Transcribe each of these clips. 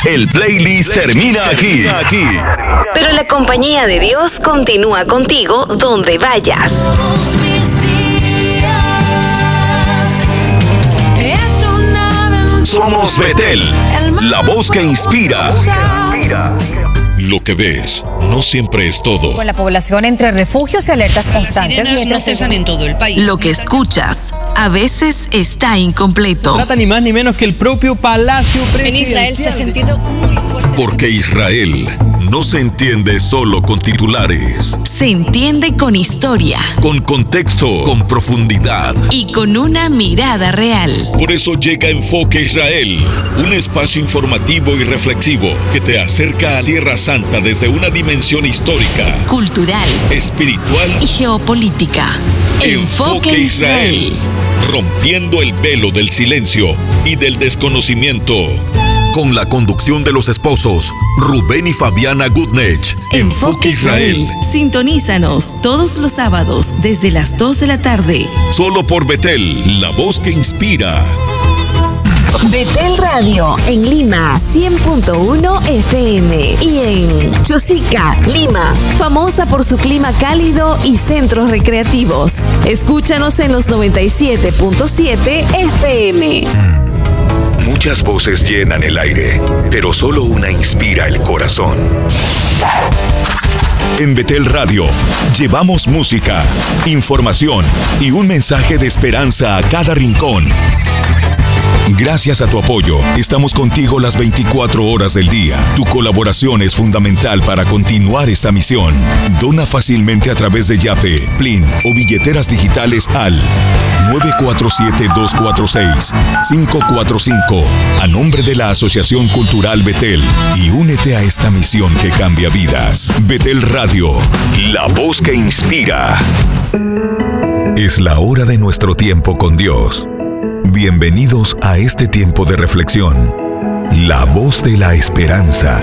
El playlist termina aquí. Pero la compañía de Dios continúa contigo donde vayas. Somos Betel, la voz que inspira. Lo que ves no siempre es todo. Con la población entre refugios y alertas constantes, no cesan en todo el país. Lo que escuchas a veces está incompleto. Trata ni más ni menos que el propio Palacio Presidencial. En Israel se ha sentido muy fuerte. Porque Israel no se entiende solo con titulares. Se entiende con historia. Con contexto, con profundidad. Y con una mirada real. Por eso llega Enfoque Israel, un espacio informativo y reflexivo que te acerca a Tierra Santa desde una dimensión histórica, cultural, espiritual y geopolítica. Enfoque Israel, rompiendo el velo del silencio y del desconocimiento. Con la conducción de los esposos Rubén y Fabiana Gutnech. Enfoque Israel. Sintonízanos todos los sábados desde las 2 de la tarde. Solo por Betel, la voz que inspira. Betel Radio en Lima 100.1 FM y en Chosica, Lima, famosa por su clima cálido y centros recreativos. Escúchanos en los 97.7 FM. Muchas voces llenan el aire, pero solo una inspira el corazón. En Betel Radio, llevamos música, información y un mensaje de esperanza a cada rincón. Gracias a tu apoyo, estamos contigo las 24 horas del día. Tu colaboración es fundamental para continuar esta misión. Dona fácilmente a través de Yape, Plin o billeteras digitales al 947-246-545 a nombre de la Asociación Cultural Betel y únete a esta misión que cambia vidas. Betel Radio, la voz que inspira. Es la hora de nuestro tiempo con Dios. Bienvenidos a este tiempo de reflexión. La voz de la esperanza.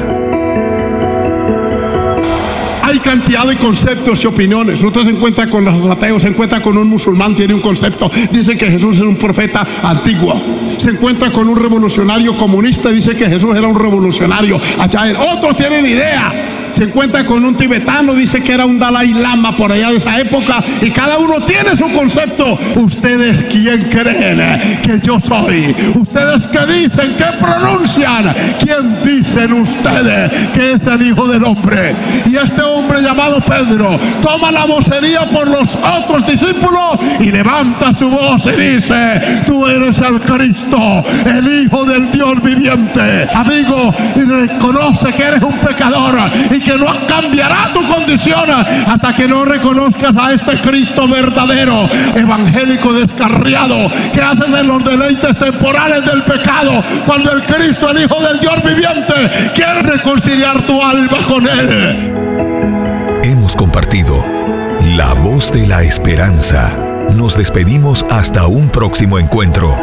Hay cantidad de conceptos y opiniones. Usted se encuentra con los ateos, se encuentra con un musulmán, tiene un concepto, dice que Jesús es un profeta antiguo. Se encuentra con un revolucionario comunista, dice que Jesús era un revolucionario. Otros tienen idea. Se encuentra con un tibetano, dice que era un Dalai Lama por allá de esa época, y cada uno tiene su concepto. ¿Ustedes quién creen que yo soy? ¿Ustedes qué dicen? ¿Qué pronuncian? ¿Quién dicen ustedes que es el Hijo del Hombre? Y este hombre llamado Pedro toma la vocería por los otros discípulos y levanta su voz y dice: tú eres el Cristo, el Hijo del Dios viviente. Amigo, y reconoce que eres un pecador y que no cambiará tu condición hasta que no reconozcas a este Cristo verdadero, evangélico descarriado, que haces en los deleites temporales del pecado, cuando el Cristo, el Hijo del Dios viviente, quiere reconciliar tu alma con Él. Hemos compartido la voz de la esperanza. Nos despedimos hasta un próximo encuentro.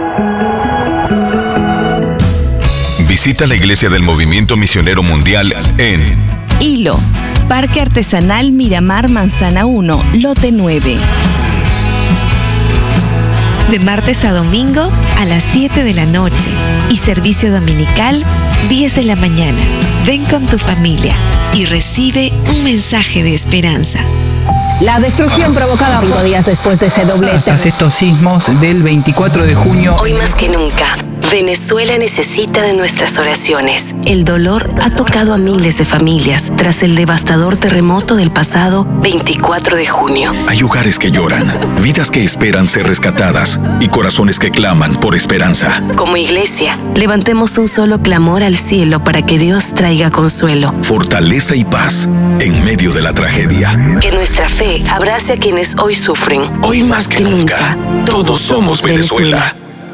Visita la Iglesia del Movimiento Misionero Mundial en Hilo, Parque Artesanal Miramar Manzana 1, Lote 9. De martes a domingo a las 7 de la noche y servicio dominical 10 de la mañana. Ven con tu familia y recibe un mensaje de esperanza. La destrucción provocada 5 días después de ese doblete. Tras estos sismos del 24 de junio. Hoy más que nunca, Venezuela necesita de nuestras oraciones. El dolor ha tocado a miles de familias tras el devastador terremoto del pasado 24 de junio. Hay hogares que lloran, vidas que esperan ser rescatadas y corazones que claman por esperanza. Como iglesia, levantemos un solo clamor al cielo para que Dios traiga consuelo, fortaleza y paz en medio de la tragedia. Que nuestra fe abrace a quienes hoy sufren. Hoy más que nunca, todos somos Venezuela.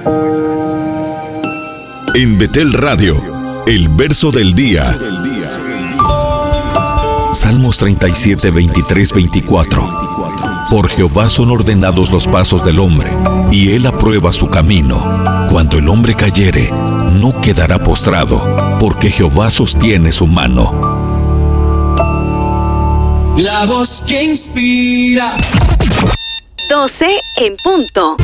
En Betel Radio, el verso del día. Salmos 37, 23, 24. Por Jehová son ordenados los pasos del hombre, y él aprueba su camino. Cuando el hombre cayere, no quedará postrado, porque Jehová sostiene su mano. La voz que inspira. 12 en punto.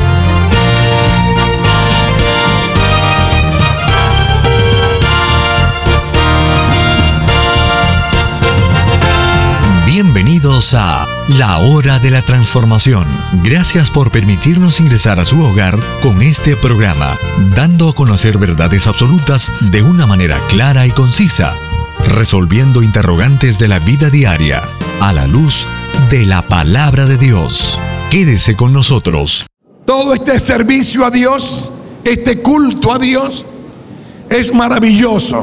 Bienvenidos a La Hora de la Transformación. Gracias por permitirnos ingresar a su hogar con este programa, dando a conocer verdades absolutas de una manera clara y concisa, resolviendo interrogantes de la vida diaria a la luz de la palabra de Dios. Quédese con nosotros. Todo este servicio a Dios, este culto a Dios, es maravilloso.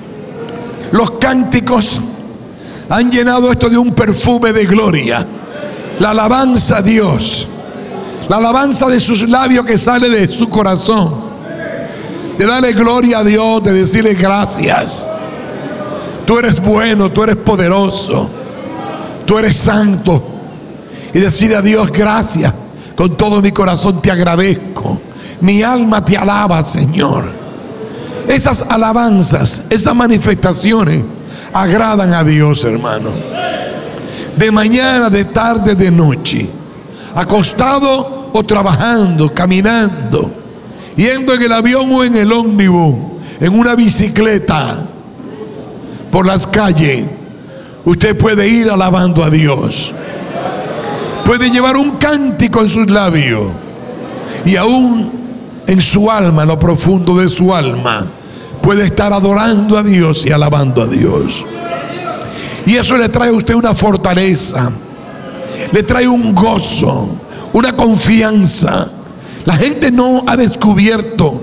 Los cánticos han llenado esto de un perfume de gloria. La alabanza a Dios, la alabanza de sus labios que sale de su corazón, de darle gloria a Dios, de decirle gracias. Tú eres bueno, tú eres poderoso, tú eres santo. Y decirle a Dios gracias. Con todo mi corazón te agradezco. Mi alma te alaba, Señor. Esas alabanzas, esas manifestaciones agradan a Dios, hermano. De mañana, de tarde, de noche, acostado o trabajando, caminando, yendo en el avión o en el ómnibus, en una bicicleta, por las calles, usted puede ir alabando a Dios. Puede llevar un cántico en sus labios y aún en su alma, en lo profundo de su alma, puede estar adorando a Dios y alabando a Dios. Y eso le trae a usted una fortaleza, le trae un gozo, una confianza. La gente no ha descubierto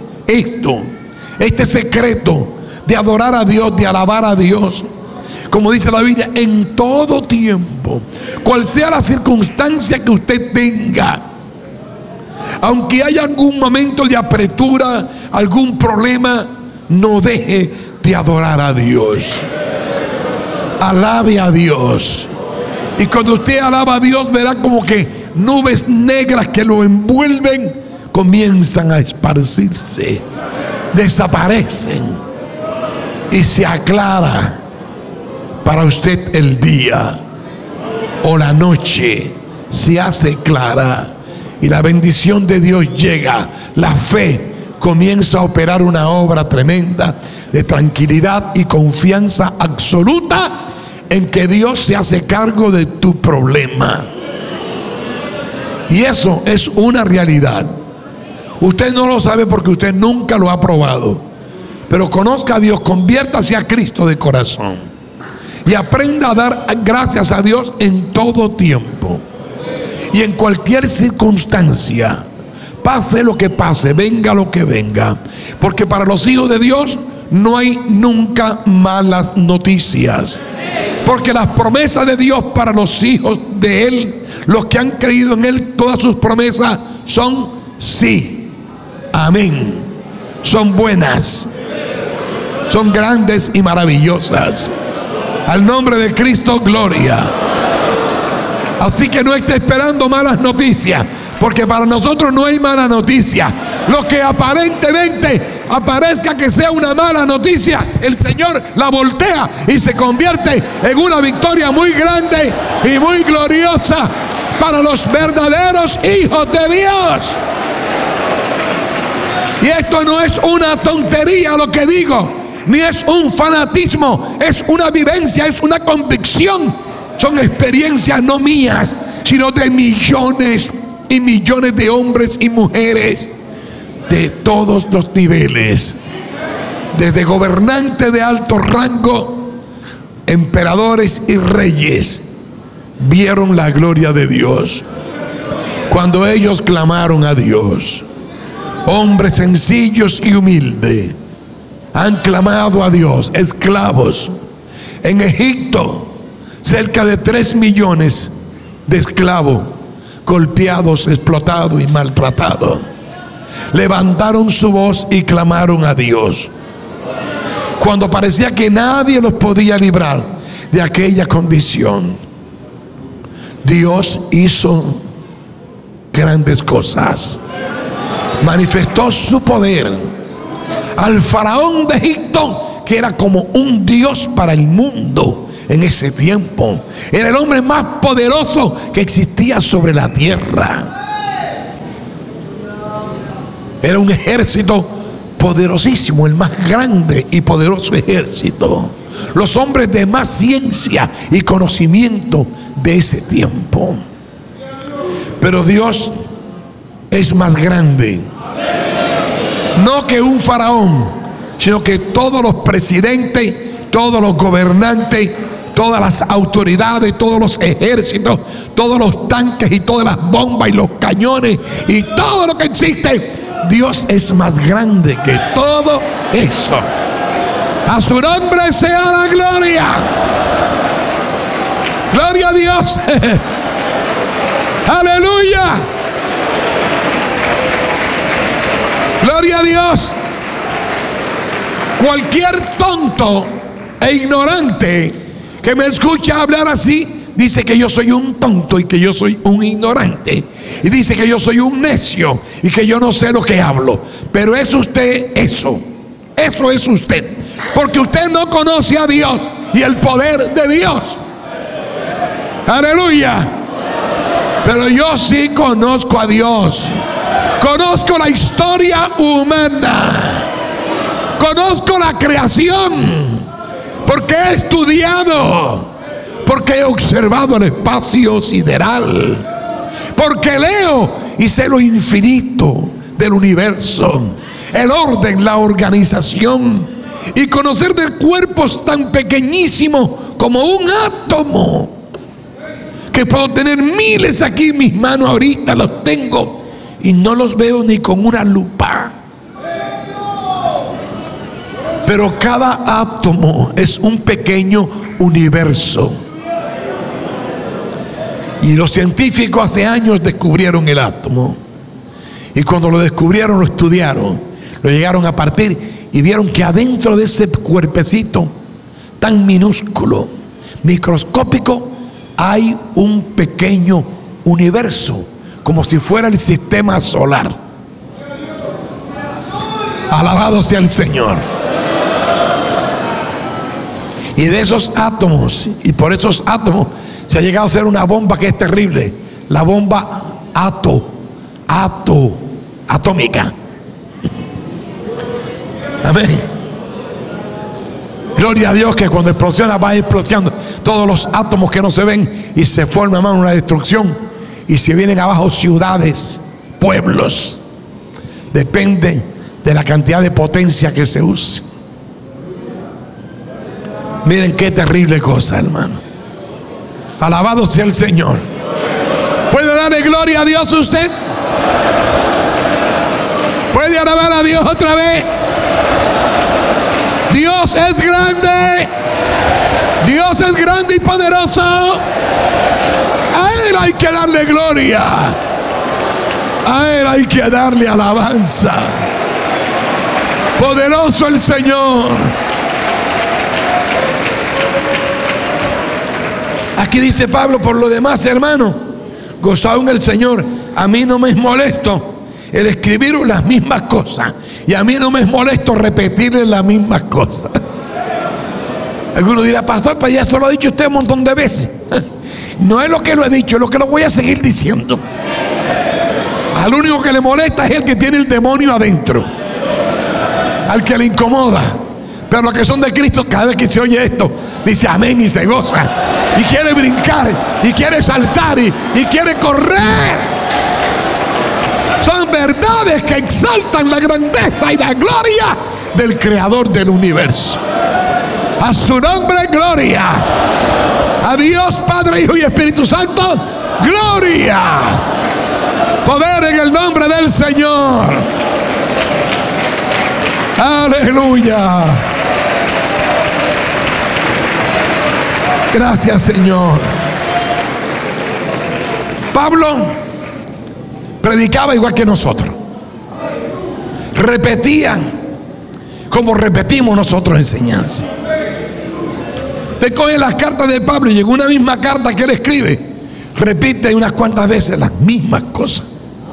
este secreto de adorar a Dios, de alabar a Dios. Como dice la Biblia, en todo tiempo, cual sea la circunstancia que usted tenga, aunque haya algún momento de apretura, algún problema, no deje de adorar a Dios. Alabe a Dios. Y cuando usted alaba a Dios, verá como que nubes negras que lo envuelven comienzan a esparcirse, desaparecen y se aclara para usted el día o la noche. Se hace clara y la bendición de Dios llega. La fe comienza a operar una obra tremenda de tranquilidad y confianza absoluta en que Dios se hace cargo de tu problema. Y eso es una realidad. Usted no lo sabe porque usted nunca lo ha probado. Pero conozca a Dios, conviértase a Cristo de corazón y aprenda a dar gracias a Dios en todo tiempo y en cualquier circunstancia. Pase lo que pase, venga lo que venga, porque para los hijos de Dios no hay nunca malas noticias, porque las promesas de Dios para los hijos de Él, los que han creído en Él, todas sus promesas son sí, amén, son buenas, son grandes y maravillosas. Al nombre de Cristo, gloria. Así que no esté esperando malas noticias, porque para nosotros no hay mala noticia. Lo que aparentemente aparezca que sea una mala noticia, el Señor la voltea y se convierte en una victoria muy grande y muy gloriosa para los verdaderos hijos de Dios. Y esto no es una tontería lo que digo, ni es un fanatismo, es una vivencia, es una convicción. Son experiencias no mías, sino de millones y millones de hombres y mujeres de todos los niveles, desde gobernantes de alto rango, emperadores y reyes, vieron la gloria de Dios cuando ellos clamaron a Dios. Hombres sencillos y humildes han clamado a Dios. Esclavos en Egipto, cerca de 3 millones de esclavos golpeados, explotados y maltratados, levantaron su voz y clamaron a Dios cuando parecía que nadie los podía librar de aquella condición. Dios hizo grandes cosas, manifestó su poder al faraón de Egipto, que era como un dios para el mundo en ese tiempo. Era el hombre más poderoso que existía sobre la tierra. Era un ejército poderosísimo, el más grande y poderoso ejército. Los hombres de más ciencia y conocimiento de ese tiempo. Pero Dios es más grande. No que un faraón, sino que todos los presidentes, todos los gobernantes, todas las autoridades, todos los ejércitos, todos los tanques y todas las bombas y los cañones y todo lo que existe, Dios es más grande que todo eso. A su nombre sea la gloria. Gloria a Dios. Aleluya. Gloria a Dios. Cualquier tonto e ignorante que me escucha hablar así, dice que yo soy un tonto y que yo soy un ignorante. Y dice que yo soy un necio y que yo no sé lo que hablo. Pero es usted eso. Eso es usted. Porque usted no conoce a Dios y el poder de Dios. Aleluya. Pero yo sí conozco a Dios. Conozco la historia humana. Conozco la creación. Porque he estudiado. Porque he observado el espacio sideral. Porque leo y sé lo infinito del universo. El orden, la organización. Y conocer de cuerpos tan pequeñísimos como un átomo. Que puedo tener miles aquí en mis manos, ahorita los tengo y no los veo ni con una lupa. Pero cada átomo es un pequeño universo. Y los científicos hace años descubrieron el átomo. Y cuando lo descubrieron, lo estudiaron, lo llegaron a partir y vieron que adentro de ese cuerpecito tan minúsculo, microscópico, hay un pequeño universo, como si fuera el sistema solar. Alabado sea el Señor. Y de esos átomos, y por esos átomos se ha llegado a hacer una bomba que es terrible, la bomba atómica. Amén. Gloria a Dios, que cuando explosiona va explosionando todos los átomos que no se ven y se forma más una destrucción y se vienen abajo ciudades, pueblos. Depende de la cantidad de potencia que se use. Miren qué terrible cosa, hermano. Alabado sea el Señor. ¿Puede darle gloria a Dios usted? ¿Puede alabar a Dios otra vez? Dios es grande. Dios es grande y poderoso. A Él hay que darle gloria. A Él hay que darle alabanza. Poderoso el Señor. Aquí dice Pablo: por lo demás, hermano, gozad en el Señor. A mí no me es molesto el escribir las mismas cosas, y a mí no me es molesto repetirle las mismas cosas. Alguno dirá: pastor, pues ya eso lo ha dicho usted un montón de veces. No es lo que lo he dicho, es lo que lo voy a seguir diciendo. Al único que le molesta es el que tiene el demonio adentro, al que le incomoda. Pero los que son de Cristo, cada vez que se oye esto, dice amén y se goza, y quiere brincar, y quiere saltar, y quiere correr. Son verdades que exaltan la grandeza y la gloria del Creador del universo. A su nombre, gloria. A Dios Padre, Hijo y Espíritu Santo, gloria. Poder en el nombre del Señor. Aleluya. Gracias, Señor. Pablo predicaba igual que nosotros. Repetían como repetimos nosotros enseñanza. Te coge las cartas de Pablo y llegó una misma carta que él escribe, repite unas cuantas veces las mismas cosas.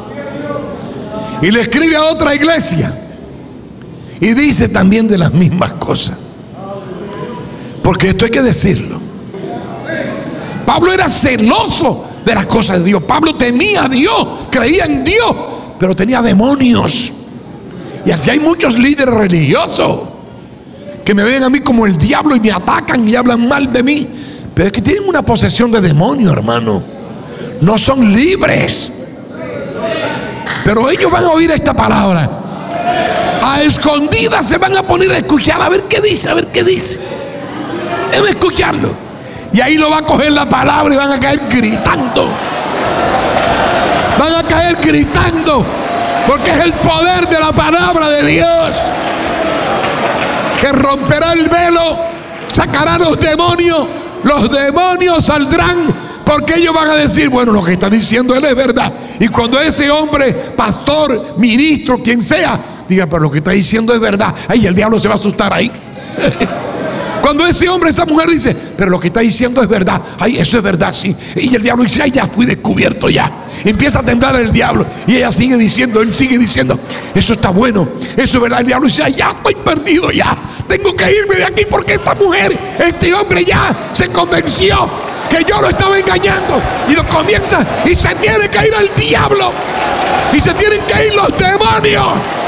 Y le escribe a otra iglesia y dice también de las mismas cosas. Porque esto hay que decirlo. Pablo era celoso de las cosas de Dios. Pablo temía a Dios, creía en Dios, pero tenía demonios. Y así hay muchos líderes religiosos que me ven a mí como el diablo y me atacan y hablan mal de mí. Pero es que tienen una posesión de demonio, hermano. No son libres. Pero ellos van a oír esta palabra. A escondidas se van a poner a escuchar, a ver qué dice, a ver qué dice. Deben escucharlo. Y ahí lo va a coger la palabra y van a caer gritando. Van a caer gritando. Porque es el poder de la palabra de Dios que romperá el velo, sacará los demonios. Los demonios saldrán, porque ellos van a decir: bueno, lo que está diciendo él es verdad. Y cuando ese hombre, pastor, ministro, quien sea, diga: pero lo que está diciendo es verdad, ahí el diablo se va a asustar ahí. Cuando ese hombre, esa mujer dice: pero lo que está diciendo es verdad, ay, eso es verdad, sí. Y el diablo dice: ay, ya fui descubierto ya. Empieza a temblar el diablo. Y ella sigue diciendo, él sigue diciendo: eso está bueno, eso es verdad. El diablo dice: ay, ya estoy perdido ya. Tengo que irme de aquí porque esta mujer, este hombre ya se convenció que yo lo estaba engañando. Y lo comienza y se tiene que ir al diablo. Y se tienen que ir los demonios.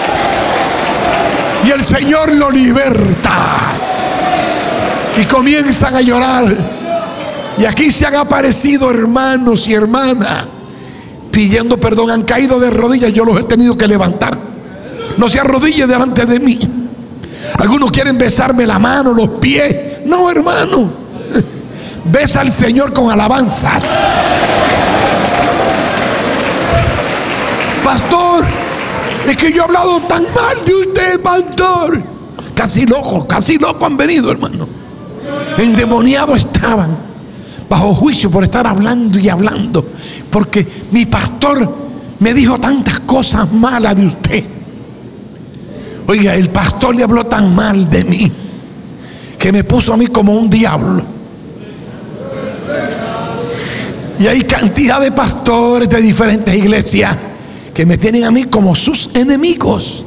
Y el Señor lo liberta. Y comienzan a llorar. Y aquí se han aparecido hermanos y hermanas pidiendo perdón. Han caído de rodillas. Yo los he tenido que levantar. No se arrodillen delante de mí. Algunos quieren besarme la mano, los pies. No, hermano. Besa al Señor con alabanzas. Pastor, es que yo he hablado tan mal de usted, pastor. Casi loco han venido, hermano. Endemoniados estaban, bajo juicio por estar hablando y hablando, porque mi pastor me dijo tantas cosas malas de usted. Oiga, el pastor le habló tan mal de mí que me puso a mí como un diablo. Y hay cantidad de pastores de diferentes iglesias que me tienen a mí como sus enemigos.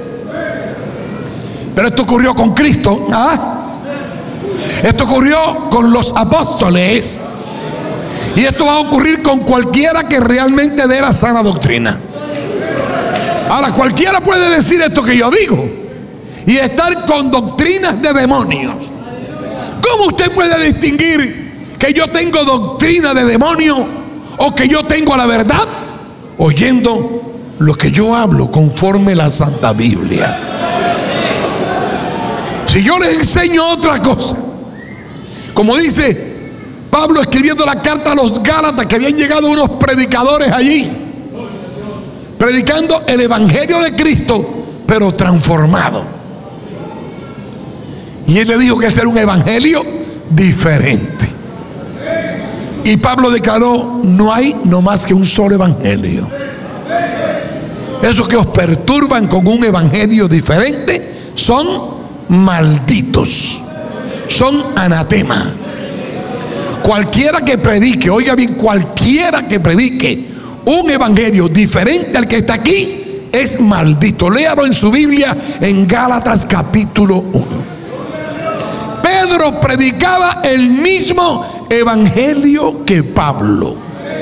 Pero esto ocurrió con Cristo. Esto ocurrió con los apóstoles. Y esto va a ocurrir con cualquiera que realmente dé la sana doctrina. Ahora, cualquiera puede decir esto que yo digo y estar con doctrinas de demonios. ¿Cómo usted puede distinguir que yo tengo doctrina de demonio o que yo tengo la verdad? Oyendo lo que yo hablo conforme la Santa Biblia. Si yo les enseño otra cosa, como dice Pablo escribiendo la carta a los Gálatas, que habían llegado unos predicadores allí predicando el evangelio de Cristo, pero transformado. Y él le dijo que ese era un evangelio diferente. Y Pablo declaró: no hay no más que un solo evangelio. Esos que os perturban con un evangelio diferente son malditos, son anatema. Cualquiera que predique, oiga bien, cualquiera que predique un evangelio diferente al que está aquí es maldito. Léalo en su Biblia en Gálatas capítulo 1. Pedro predicaba el mismo evangelio que Pablo.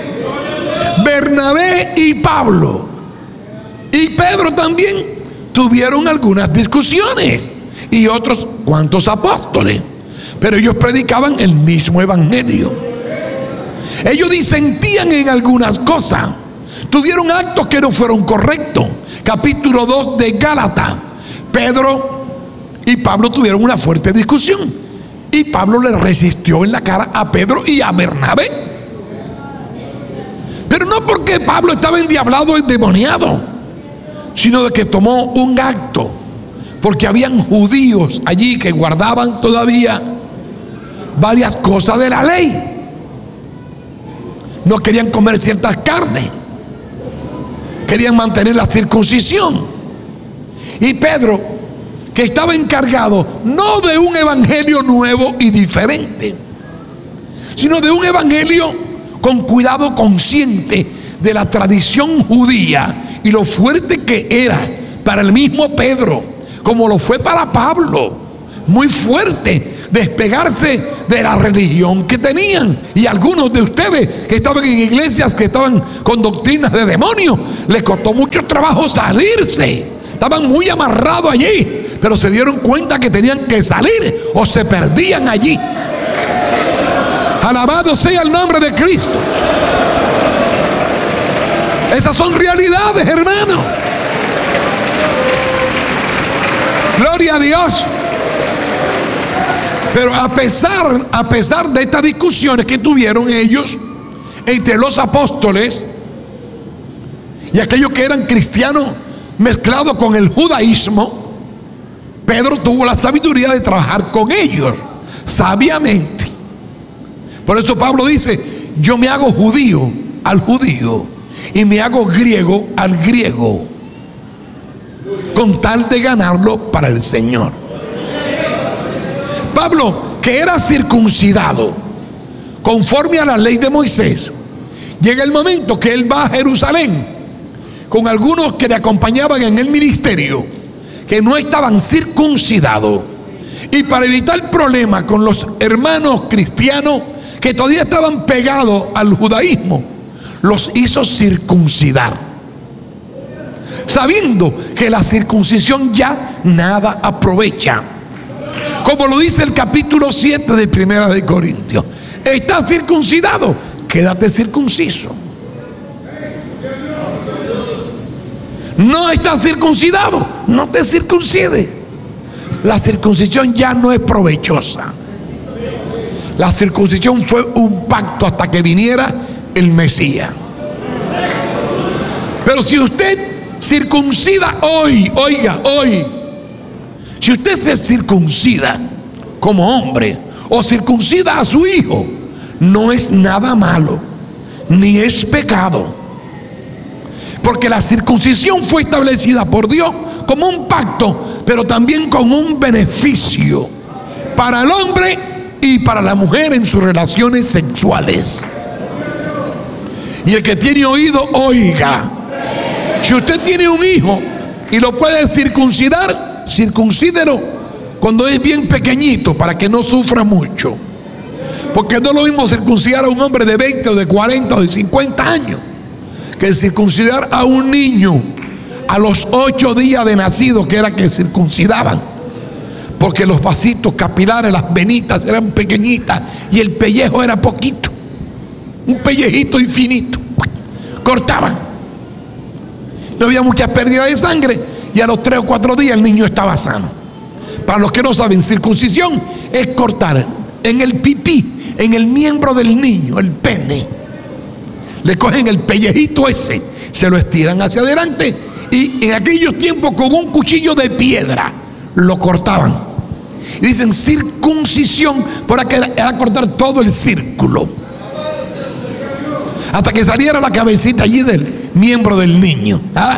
Bernabé y Pablo y Pedro también tuvieron algunas discusiones, y otros cuantos apóstoles, pero ellos predicaban el mismo evangelio. Ellos disentían en algunas cosas, tuvieron actos que no fueron correctos. Capítulo 2 de Gálatas. Pedro y Pablo tuvieron una fuerte discusión, y Pablo le resistió en la cara a Pedro y a Bernabé. Pero no porque Pablo estaba endiablado, endemoniado, sino de que tomó un acto, porque habían judíos allí que guardaban todavía varias cosas de la ley. No querían comer ciertas carnes, querían mantener la circuncisión. Y Pedro, que estaba encargado no de un evangelio nuevo y diferente, sino de un evangelio con cuidado consciente de la tradición judía y lo fuerte que era para el mismo Pedro, como lo fue para Pablo, muy fuerte, despegarse de la religión que tenían. Y algunos de ustedes que estaban en iglesias que estaban con doctrinas de demonios, les costó mucho trabajo salirse. estaban muy amarrados allí, pero se dieron cuenta que tenían que salir o se perdían allí. Alabado sea el nombre de Cristo. Esas son realidades, hermano. Gloria a Dios. Pero a pesar de estas discusiones que tuvieron ellos entre los apóstoles y aquellos que eran cristianos mezclados con el judaísmo, Pedro tuvo la sabiduría de trabajar con ellos sabiamente. Por eso Pablo dice: yo me hago judío al judío y me hago griego al griego, con tal de ganarlo para el Señor. Pablo, que era circuncidado conforme a la ley de Moisés, llega el momento que él va a Jerusalén con algunos que le acompañaban en el ministerio, que no estaban circuncidados, y para evitar problemas con los hermanos cristianos que todavía estaban pegados al judaísmo, los hizo circuncidar, sabiendo que la circuncisión ya nada aprovecha. Como lo dice el capítulo 7 de Primera de Corintios: ¿estás circuncidado? Quédate circunciso. ¿No estás circuncidado? No te circuncides. La circuncisión ya no es provechosa. La circuncisión fue un pacto hasta que viniera el Mesías. Pero si usted circuncida hoy, oiga, hoy, si usted se circuncida como hombre o circuncida a su hijo, no es nada malo, ni es pecado, porque la circuncisión fue establecida por Dios como un pacto, pero también con un beneficio para el hombre y para la mujer en sus relaciones sexuales. Y el que tiene oído, oiga. Si usted tiene un hijo y lo puede circuncidar, circuncídelo cuando es bien pequeñito, para que no sufra mucho. Porque no es lo mismo circuncidar a un hombre de 20 o de 40 o de 50 años que circuncidar a un niño a los 8 días de nacido, que era que circuncidaban, porque los vasitos capilares, las venitas eran pequeñitas y el pellejo era poquito, un pellejito infinito. Cortaban, no había mucha pérdida de sangre, y a los 3 o 4 días el niño estaba sano. Para los que no saben, circuncisión es cortar en el pipí, en el miembro del niño, el pene. Le cogen el pellejito ese, se lo estiran hacia adelante, y en aquellos tiempos con un cuchillo de piedra lo cortaban. Y dicen circuncisión porque era cortar todo el círculo, hasta que saliera la cabecita allí del miembro del niño.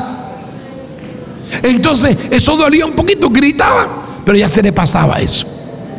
Entonces eso dolía un poquito, gritaba, pero ya se le pasaba eso.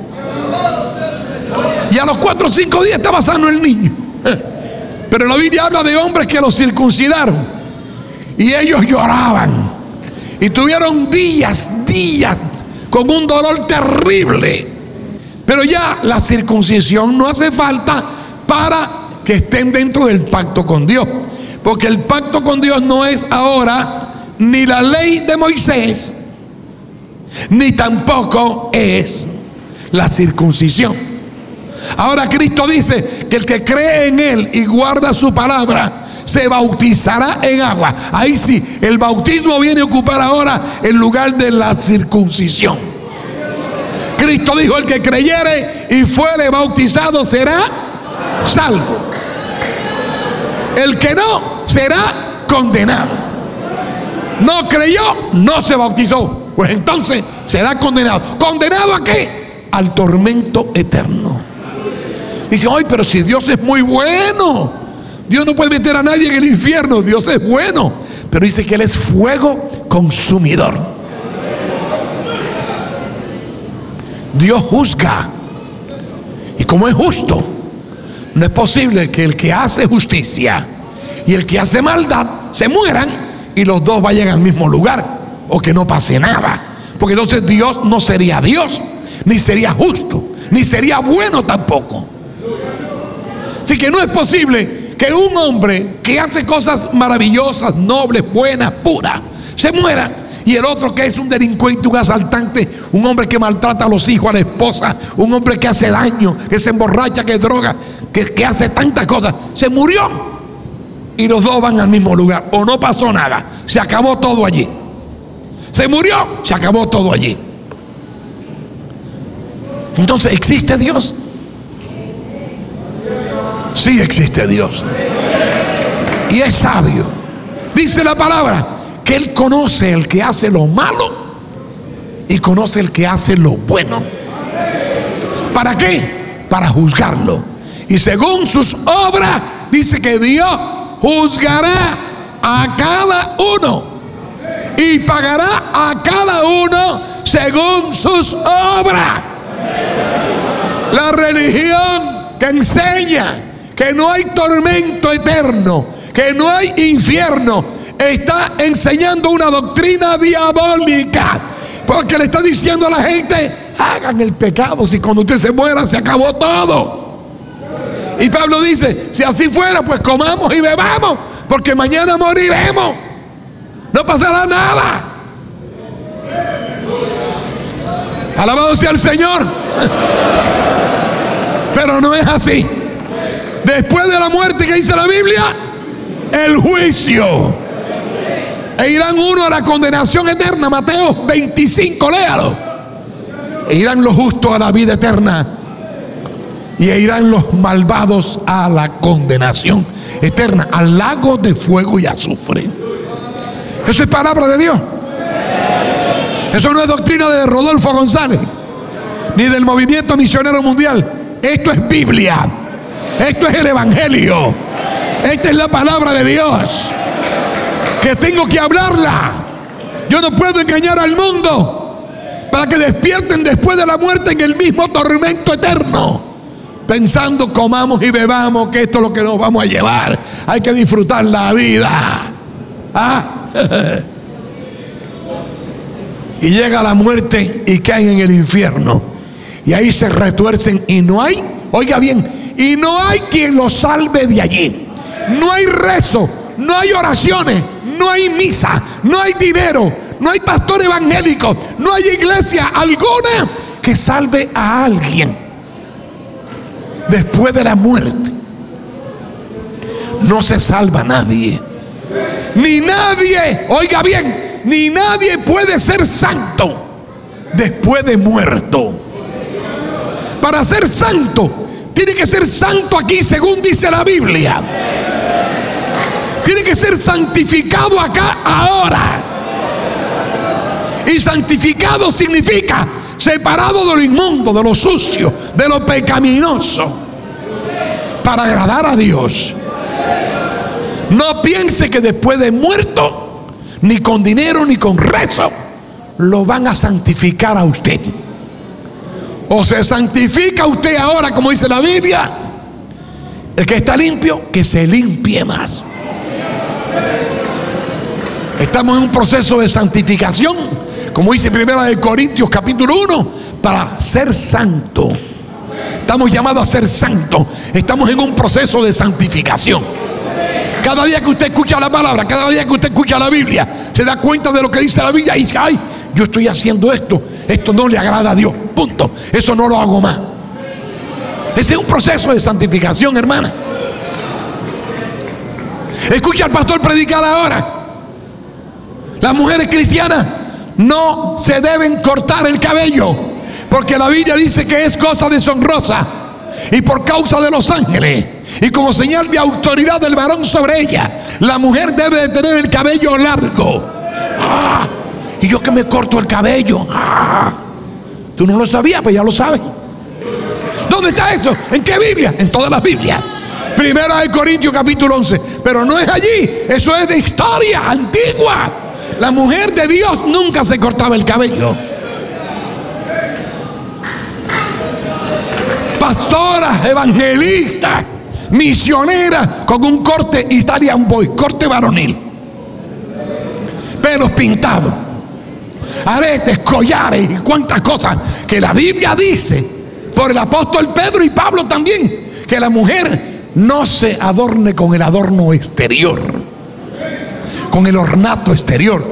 Y a los 4 o 5 días estaba sano el niño. Pero la Biblia habla de hombres que los circuncidaron y ellos lloraban y tuvieron días con un dolor terrible. Pero ya la circuncisión no hace falta para que estén dentro del pacto con Dios, porque el pacto con Dios no es ahora ni la ley de Moisés, ni tampoco es la circuncisión. Ahora Cristo dice que el que cree en Él y guarda su palabra se bautizará en agua. Ahí sí, el bautismo viene a ocupar ahora el lugar de la circuncisión. Cristo dijo: el que creyere y fuere bautizado será salvo. El que no será condenado. No creyó, no se bautizó, pues entonces será condenado. ¿Condenado a qué? Al tormento eterno. Dice: ay, pero si Dios es muy bueno, Dios no puede meter a nadie en el infierno. Dios es bueno, pero dice que Él es fuego consumidor. Dios juzga, y como es justo, no es posible que el que hace justicia y el que hace maldad se mueran y los dos vayan al mismo lugar, o que no pase nada, porque entonces Dios no sería Dios, ni sería justo, ni sería bueno tampoco. Así que no es posible que un hombre que hace cosas maravillosas, nobles, buenas, puras, se muera y el otro que es un delincuente, un asaltante, un hombre que maltrata a los hijos, a la esposa, un hombre que hace daño, que se emborracha, que droga, que hace tantas cosas, se murió. Y los dos van al mismo lugar, o no pasó nada, se acabó todo allí. Se murió, se acabó todo allí. Entonces, ¿existe Dios? Sí existe Dios. Y es sabio. Dice la palabra que Él conoce el que hace lo malo y conoce el que hace lo bueno. ¿Para qué? Para juzgarlo. Y según sus obras, dice que Dios juzgará a cada uno y pagará a cada uno según sus obras. La religión que enseña que no hay tormento eterno, que no hay infierno, está enseñando una doctrina diabólica, porque le está diciendo a la gente: hagan el pecado, si cuando usted se muera se acabó todo. Y Pablo dice: si así fuera, pues comamos y bebamos, porque mañana moriremos, no pasará nada. Alabado sea el Señor. Pero no es así. Después de la muerte, ¿qué dice la Biblia? El juicio. E irán uno a la condenación eterna. Mateo 25, léalo. E irán los justos a la vida eterna, y irán los malvados a la condenación eterna, al lago de fuego y azufre. Eso es palabra de Dios. Eso no es doctrina de Rodolfo González, ni del movimiento misionero mundial. Esto es Biblia. Esto es el Evangelio. Esta es la palabra de Dios, que tengo que hablarla. Yo no puedo engañar al mundo para que despierten después de la muerte en el mismo tormento eterno, pensando comamos y bebamos, que esto es lo que nos vamos a llevar. Hay que disfrutar la vida. Y llega la muerte y caen en el infierno, y ahí se retuercen y no hay, oiga bien, y no hay quien los salve de allí. No hay rezo, no hay oraciones, no hay misa, no hay dinero, no hay pastor evangélico, no hay iglesia alguna que salve a alguien después de la muerte. No se salva nadie. Ni nadie, oiga bien, ni nadie puede ser santo después de muerto. Para ser santo, tiene que ser santo aquí según dice la Biblia. Tiene que ser santificado acá ahora. Y santificado significa separado de lo inmundo, de lo sucio, de lo pecaminoso, para agradar a Dios. No piense que después de muerto, ni con dinero ni con rezo, lo van a santificar a usted. O se santifica usted ahora, como dice la Biblia. El que está limpio, que se limpie más. Estamos en un proceso de santificación, como dice 1 Corintios capítulo 1, para ser santo. Estamos llamados a ser santos. Estamos en un proceso de santificación. Cada día que usted escucha la palabra, cada día que usted escucha la Biblia, se da cuenta de lo que dice la Biblia y dice: ay, yo estoy haciendo esto, esto no le agrada a Dios, punto, eso no lo hago más. Ese es un proceso de santificación, hermana. Escucha al pastor predicar ahora. Las mujeres cristianas no se deben cortar el cabello, porque la Biblia dice que es cosa deshonrosa, y por causa de los ángeles y como señal de autoridad del varón sobre ella, la mujer debe de tener el cabello largo. Y yo que me corto el cabello. Tú no lo sabías, pues ya lo sabes. ¿Dónde está eso? ¿En qué Biblia? En todas las Biblias. 1 Corintios capítulo 11. Pero no es allí, eso es de historia antigua. La mujer de Dios nunca se cortaba el cabello. Pastoras, evangelistas, misioneras con un corte Italian boy, corte varonil, pelos pintados, aretes, collares y cuantas cosas que la Biblia dice por el apóstol Pedro y Pablo también, que la mujer no se adorne con el adorno exterior, con el ornato exterior.